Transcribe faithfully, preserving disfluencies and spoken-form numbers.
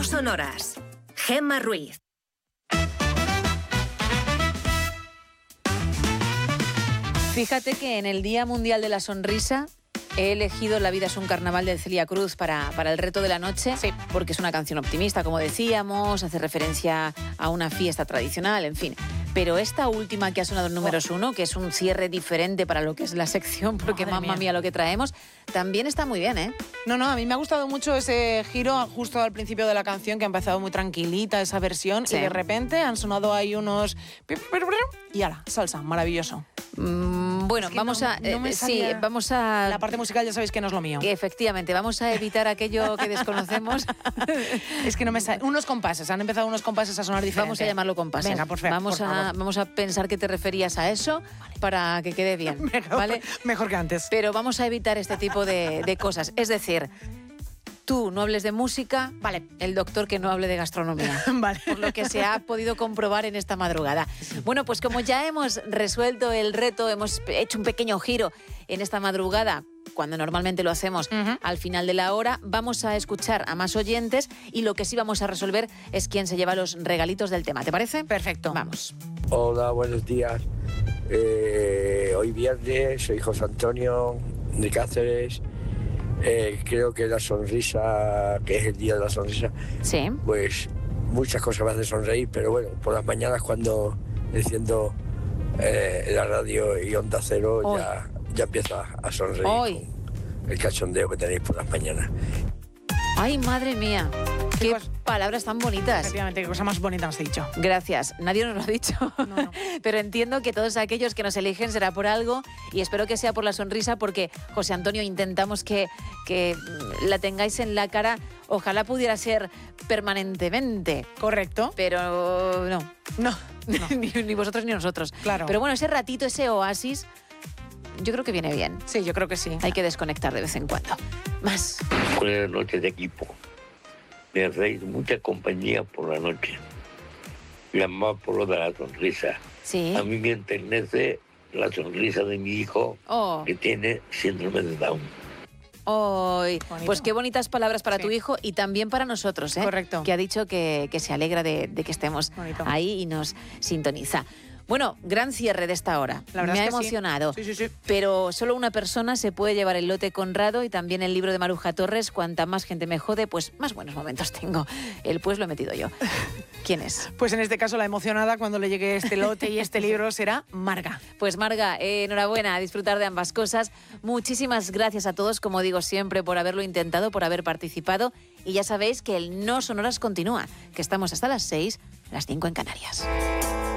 sonoras. Gemma Ruiz. Fíjate que en el Día Mundial de la Sonrisa he elegido La vida es un carnaval de Celia Cruz para, para el reto de la noche, sí. porque es una canción optimista, como decíamos, hace referencia a una fiesta tradicional, en fin. Pero esta última que ha sonado en números uno, que es un cierre diferente para lo que es la sección, porque Madre mamma mía. mía lo que traemos, también está muy bien, ¿eh? No, no, a mí me ha gustado mucho ese giro justo al principio de la canción, que ha empezado muy tranquilita esa versión, Sí. y de repente han sonado ahí unos... y ala, salsa, maravilloso. Mm, bueno, Es que vamos no- a... no me eh, sí, salía- vamos a... La parte musical ya sabéis que no es lo mío. Efectivamente, vamos a evitar aquello que desconocemos. Es que no me sale. Unos compases, han empezado unos compases a sonar diferentes. Vamos a llamarlo compases. Venga, por, fe, vamos por a favor. Vamos a pensar que te referías a eso para que quede bien, Mejor, ¿vale? mejor que antes. Pero vamos a evitar este tipo de, de cosas. Es decir, tú no hables de música, Vale. el doctor que no hable de gastronomía. Vale. Por lo que se ha podido comprobar en esta madrugada. Bueno, pues como ya hemos resuelto el reto, hemos hecho un pequeño giro en esta madrugada, cuando normalmente lo hacemos Ujú. al final de la hora, vamos a escuchar a más oyentes y lo que sí vamos a resolver es quién se lleva los regalitos del tema. ¿Te parece? Perfecto. Vamos. Hola, buenos días. Eh, hoy viernes, soy José Antonio de Cáceres. Eh, creo que la sonrisa, que es el día de la sonrisa, Sí. pues muchas cosas me hacen sonreír, pero bueno, por las mañanas cuando enciendo eh, la radio y Onda Cero Hoy. ya, ya empiezo a, a sonreír Hoy. con el cachondeo que tenéis por las mañanas. Ay, madre mía. Qué Chicos, palabras tan bonitas. Efectivamente, qué cosa más bonita nos ha dicho. Gracias. Nadie nos lo ha dicho. No, no. Pero entiendo que todos aquellos que nos eligen será por algo y espero que sea por la sonrisa porque, José Antonio, intentamos que, que la tengáis en la cara. Ojalá pudiera ser permanentemente, Correcto. pero no. No, no. ni, ni vosotros ni nosotros. Claro. Pero bueno, ese ratito, ese oasis, yo creo que viene bien. Sí, yo creo que sí. Hay que desconectar de vez en cuando. Más. Buenas noches, equipo. Me hacéis mucha compañía por la noche. Llamaba por lo de la sonrisa. Sí. A mí me enternece la sonrisa de mi hijo, Oh. que tiene síndrome de Down. Ay, Bonito. pues qué bonitas palabras para Sí. tu hijo y también para nosotros, ¿eh? Correcto. Que ha dicho que, que se alegra de, de que estemos Bonito. ahí y nos sintoniza. Bueno, gran cierre de esta hora. La verdad Me ha es que sí. emocionado. Sí, sí, sí. Pero solo una persona se puede llevar el lote Conrado y también el libro de Maruja Torres. Cuanta más gente me jode, pues más buenos momentos tengo. El pues lo he metido yo. ¿Quién es? Pues en este caso la emocionada cuando le llegue este lote y este libro será Marga. Pues Marga, eh, enhorabuena, a disfrutar de ambas cosas. Muchísimas gracias a todos, como digo siempre, por haberlo intentado, por haber participado. Y ya sabéis que el No Sonoras continúa, que estamos hasta las seis, las cinco en Canarias.